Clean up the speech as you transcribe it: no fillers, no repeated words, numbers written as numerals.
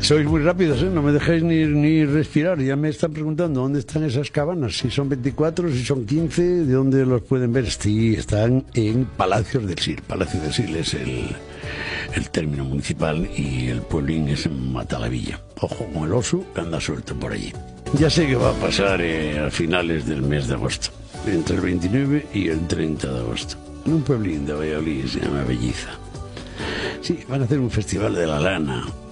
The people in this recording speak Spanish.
Sois muy rápidos, ¿eh? No me dejáis ni respirar. Ya me están preguntando dónde están esas cabanas, si son 24, si son 15, de dónde los pueden ver. Sí, están en Palacios del Sil. Palacio del Sil es el término municipal y el pueblín es en Matalavilla. Ojo con el oso que anda suelto por allí. Ya sé que va a pasar a finales del mes de agosto, entre el 29 y el 30 de agosto, en un pueblín de Valladolid, se llama Belliza. Sí, van a hacer un festival de la lana.